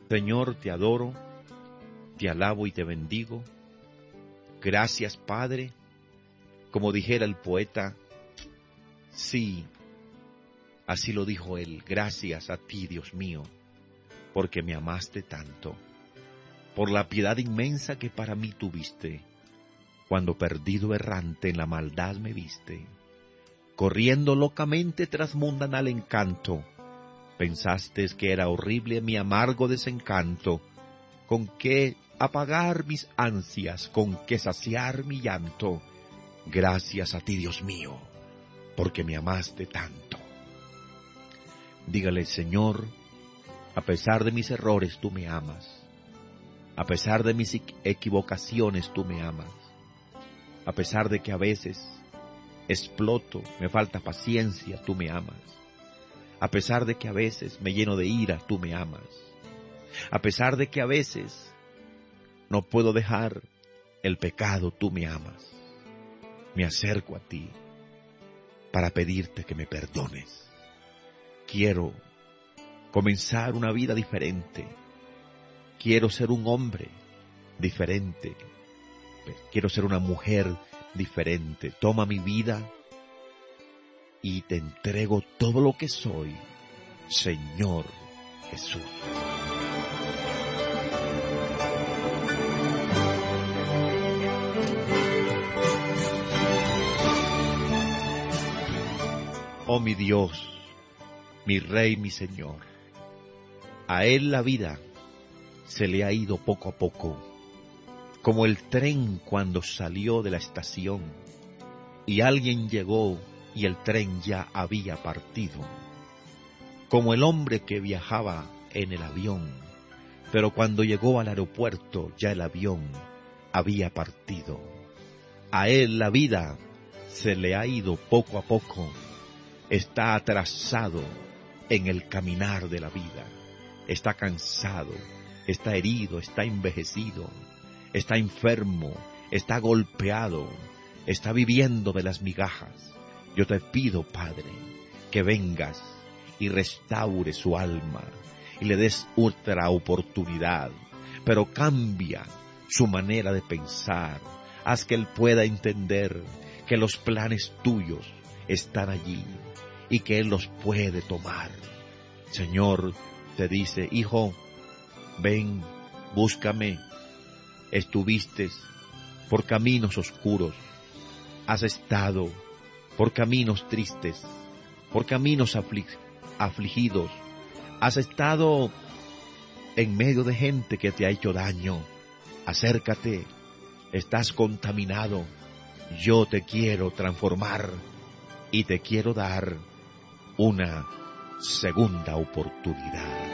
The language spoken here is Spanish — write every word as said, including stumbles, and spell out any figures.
Señor, te adoro, te alabo y te bendigo. Gracias, Padre. Como dijera el poeta, sí, así lo dijo él, gracias a ti, Dios mío, porque me amaste tanto, por la piedad inmensa que para mí tuviste, cuando perdido errante en la maldad me viste, corriendo locamente tras mundanal encanto, pensaste que era horrible mi amargo desencanto, con qué apagar mis ansias, con qué saciar mi llanto. Gracias a ti, Dios mío, porque me amaste tanto. Dígale, Señor, a pesar de mis errores tú me amas, a pesar de mis equivocaciones tú me amas, a pesar de que a veces exploto, me falta paciencia, tú me amas, a pesar de que a veces me lleno de ira, tú me amas, a pesar de que a veces no puedo dejar el pecado, tú me amas. Me acerco a ti para pedirte que me perdones. Quiero comenzar una vida diferente. Quiero ser un hombre diferente. Quiero ser una mujer diferente. Toma mi vida y te entrego todo lo que soy, Señor Jesús. Oh mi Dios, mi Rey, mi Señor, a Él la vida se le ha ido poco a poco, como el tren cuando salió de la estación, y alguien llegó y el tren ya había partido, como el hombre que viajaba en el avión, pero cuando llegó al aeropuerto ya el avión había partido. A Él la vida se le ha ido poco a poco, está atrasado en el caminar de la vida, está cansado, está herido, está envejecido, está enfermo, está golpeado, está viviendo de las migajas. Yo te pido, Padre, que vengas y restaure su alma y le des otra oportunidad, pero cambia su manera de pensar, haz que él pueda entender que los planes tuyos están allí y que Él los puede tomar. Señor, te dice, hijo, ven, búscame. Estuviste por caminos oscuros, has estado por caminos tristes, por caminos aflig- afligidos, has estado en medio de gente que te ha hecho daño. Acércate, estás contaminado, yo te quiero transformar y te quiero dar una segunda oportunidad.